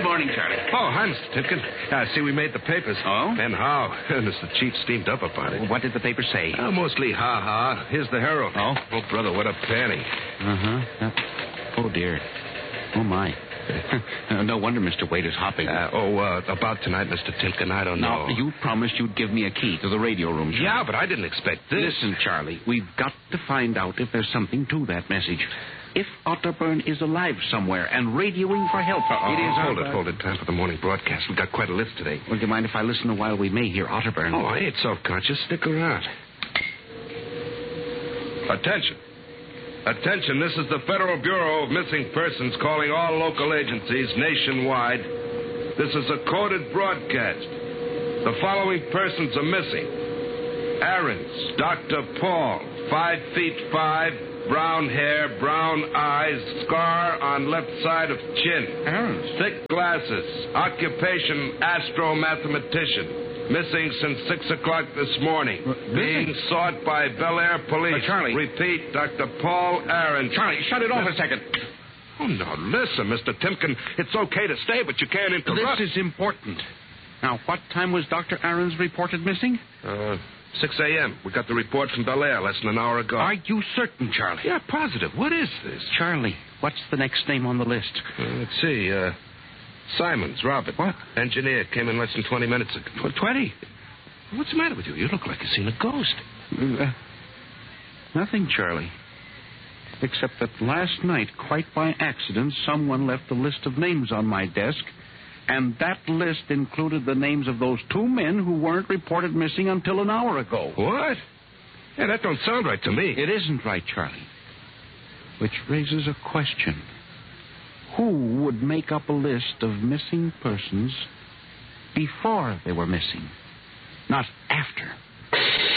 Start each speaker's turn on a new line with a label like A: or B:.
A: morning, Charlie.
B: Oh, hi, Mr. Tipkin. See, we made the papers.
A: Oh?
B: And how? Mr. Chief steamed up about it.
A: What did the paper say?
B: Mostly ha-ha. Here's the Herald.
A: Oh?
B: Oh, brother, what a panty.
A: Uh-huh. Oh, dear. Oh, my. No wonder Mr. Wade is hopping.
B: About tonight, Mr. Tipkin, I don't know.
A: Now, you promised you'd give me a key to the radio room, Charlie.
B: Yeah, but I didn't expect this.
A: Listen, Charlie, we've got to find out if there's something to that message. If Otterburn is alive somewhere and radioing for help, it is...
B: Hold it. Time for the morning broadcast. We've got quite a list today.
A: Well, do you mind if I listen a while? We may hear Otterburn.
B: Oh, I ain't self-conscious. Stick around. Attention, this is the Federal Bureau of Missing Persons calling all local agencies nationwide. This is a coded broadcast. The following persons are missing. Aarons, Dr. Paul, 5'5", brown hair, brown eyes, scar on left side of chin.
A: Aarons?
B: Thick glasses, occupation astro-mathematician. Missing since 6 o'clock this morning. Being sought by Bel Air Police.
A: Charlie.
B: Repeat, Dr. Paul Aaron.
A: Charlie, shut it off a second.
B: Oh, no, listen, Mr. Timken. It's okay to stay, but you can't interrupt.
A: This is important. Now, what time was Dr. Aaron's reported missing?
B: 6 a.m. We got the report from Bel Air less than an hour ago.
A: Are you certain, Charlie?
B: Yeah, positive. What is this?
A: Charlie, what's the next name on the list?
B: Let's see, Simons, Robert.
A: What?
B: Engineer, came in less than 20 minutes ago.
A: 20?
B: What's the matter with you? You look like you've seen a ghost.
A: Nothing, Charlie. Except that last night, quite by accident, someone left a list of names on my desk, and that list included the names of those 2 men who weren't reported missing until an hour ago.
B: What? Yeah, that don't sound right to me.
A: It isn't right, Charlie. Which raises a question. Who would make up a list of missing persons before they were missing, not after?